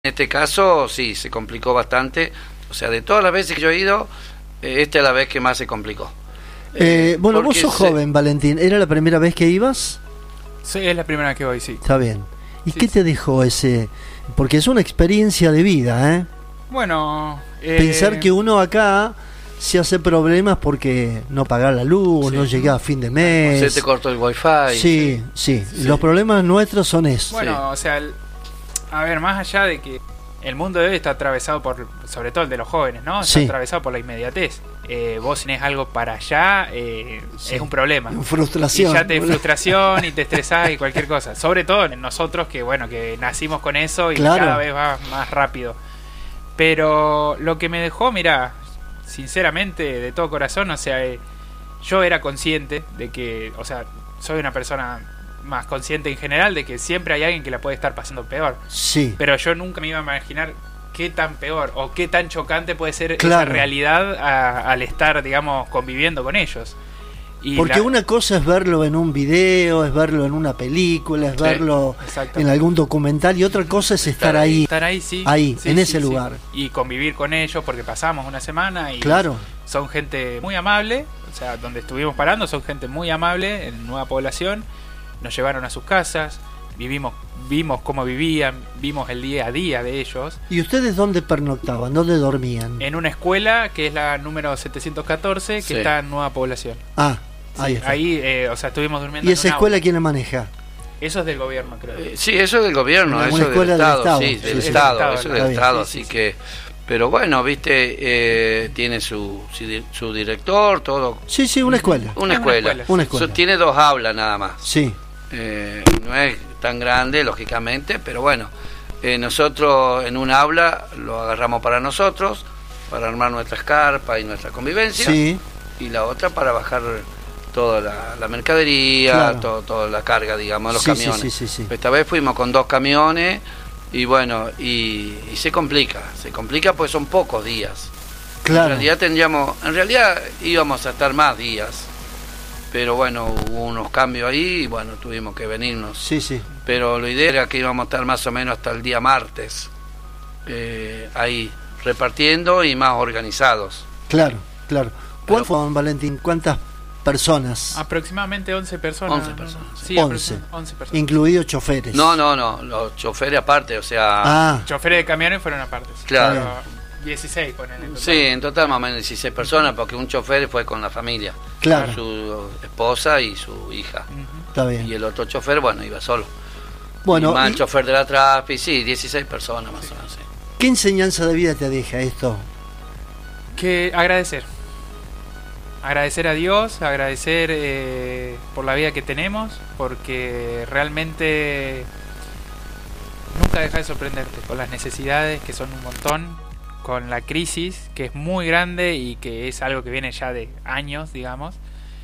este caso sí, se complicó bastante. O sea, de todas las veces que yo he ido, esta es la vez que más se complicó. Bueno, vos sos joven, Valentín. ¿Era la primera vez que ibas? Sí, es la primera vez que voy, sí. Está bien. ¿Y sí, qué te dejó ese...? Porque es una experiencia de vida, ¿eh? Bueno... Pensar que uno acá se hace problemas porque no pagar la luz, Sí. no llega a fin de mes. Se te cortó el wifi. Sí, sí. Los problemas nuestros son esos. Bueno, Sí. o sea, a ver, más allá de que el mundo de hoy está atravesado por, sobre todo el de los jóvenes, ¿no? Está Sí. atravesado por la inmediatez. Vos tenés algo para allá, Sí. es un problema. Frustración. Y ya te frustración y te estresás y cualquier cosa. Sobre todo nosotros que, bueno, que nacimos con eso y Claro. cada vez va más rápido. Pero lo que me dejó, mira, sinceramente, de todo corazón, o sea, yo era consciente de que, o sea, soy una persona más consciente en general de que siempre hay alguien que la puede estar pasando peor. Sí. Pero yo nunca me iba a imaginar qué tan peor o qué tan chocante puede ser esa Claro. realidad al estar, digamos, conviviendo con ellos. Y Porque una cosa es verlo en un video, es verlo en una película, es Sí, verlo exacto. en algún documental, y otra cosa es estar ahí. Estar ahí, sí. Ahí, Sí, en sí, ese sí. lugar. Y convivir con ellos porque pasamos una semana y Claro. son gente muy amable. O sea, donde estuvimos parando son gente muy amable en Nueva Población. Nos llevaron a sus casas, vimos cómo vivían, vimos el día a día de ellos. ¿Y ustedes dónde pernoctaban? ¿Dónde dormían? En una escuela que es la número 714 que Sí. está en Nueva Población. Ah, Sí, ahí está. ahí, o sea, estuvimos durmiendo ¿Y en esa un escuela auto. quién la maneja? Eso es del gobierno, creo. Sí, eso es del gobierno, Una eso es del escuela del Estado, Estado. sí, Sí, del sí. Estado, Estado, eso es está del bien. Estado, Sí, así sí, que... Pero bueno, viste, tiene su director, todo. Sí, sí, una escuela. Una Es escuela. Una escuela. Tiene 2 aulas nada más. Sí. No es tan grande, lógicamente, pero bueno, nosotros en un aula lo agarramos para nosotros, para armar nuestras carpas y nuestra convivencia, Sí. y la otra para bajar toda la mercadería, Claro. toda la carga, digamos, los Sí, camiones. sí, sí, sí, sí. Esta vez fuimos con 2 camiones y bueno, y se complica pues son pocos días. Claro. En realidad íbamos a estar más días, pero bueno, hubo unos cambios ahí y bueno, tuvimos que venirnos. Sí, sí. Pero la idea era que íbamos a estar más o menos hasta el día martes, ahí repartiendo y más organizados. Claro, claro. Pero- ¿Cuál fue, don Valentín? ¿Cuántas personas? Aproximadamente 11 personas. 11 personas. Sí, 11. aproximadamente 11 personas. Incluidos choferes. No, los choferes aparte, o sea, Ah, Choferes de camiones fueron aparte. Sí. Claro. Pero 16 ponen en total. sí, en total más o menos 16 personas, porque un chofer fue con la familia, claro. con su esposa y su hija. Ujú. Está Y bien. el otro chofer, bueno, iba solo. Bueno, Y más ¿y el chofer de la Trafi, sí, 16 personas más o menos, sí. ¿qué enseñanza de vida te deja esto? Que agradecer. Agradecer a Dios, agradecer por la vida que tenemos, porque realmente nunca deja de sorprenderte con las necesidades que son un montón, con la crisis que es muy grande y que es algo que viene ya de años, digamos,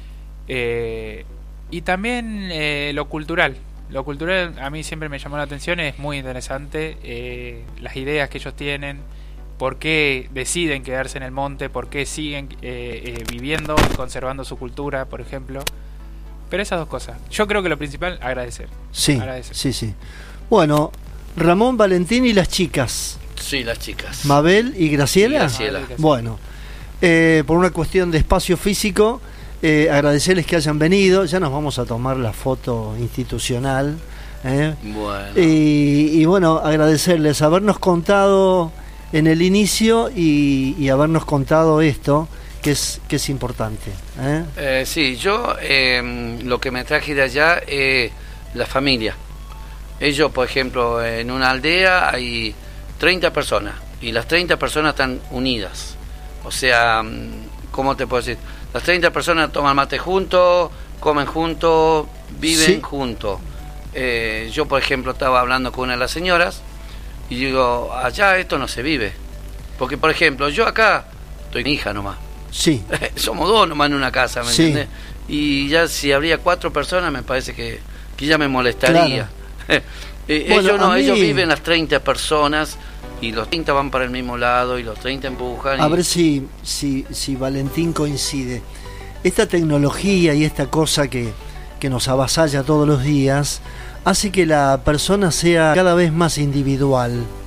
y también lo cultural. Lo cultural a mí siempre me llamó la atención, es muy interesante, las ideas que ellos tienen, por qué deciden quedarse en el monte, por qué siguen viviendo y conservando su cultura, por ejemplo. Pero esas dos cosas. Yo creo que lo principal, agradecer. Sí, Agradecer. sí, sí. Bueno, Ramón, Valentín y las chicas, Sí, las chicas. Mabel y Graciela. Y Graciela. Bueno, por una cuestión de espacio físico, agradecerles que hayan venido. Ya nos vamos a tomar la foto institucional. Bueno. Y bueno, agradecerles habernos contado en el inicio y habernos contado esto, que es importante. Sí, yo lo que me traje de allá es la familia. Ellos, por ejemplo, en una aldea hay 30 personas y las 30 personas están unidas. O sea, ¿cómo te puedo decir? Las 30 personas toman mate juntos, comen juntos, viven Sí. juntos. Yo, por ejemplo, estaba hablando con una de las señoras y digo, allá esto no se vive. Porque, por ejemplo, yo acá estoy con mi hija nomás. Sí, Somos 2 nomás en una casa, ¿me Sí. entiendes? Y ya si habría 4 personas me parece que ya me molestaría. Bueno, ellos no, a mí- ellos viven las 30 personas y los 30 van para el mismo lado y los 30 empujan. a y- ver si Valentín coincide. Esta tecnología y esta cosa que nos avasalla todos los días hace que la persona sea cada vez más individual.